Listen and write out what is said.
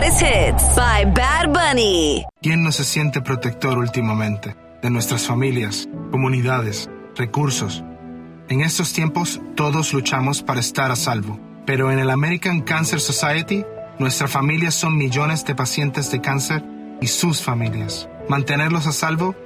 Greatest Hits by Bad Bunny. ¿Quién no se siente protector últimamente de nuestras familias, comunidades, recursos? En estos tiempos, todos luchamos para estar a salvo. Pero en el American Cancer Society, nuestra familia son millones de pacientes de cáncer y sus familias. Mantenerlos a salvo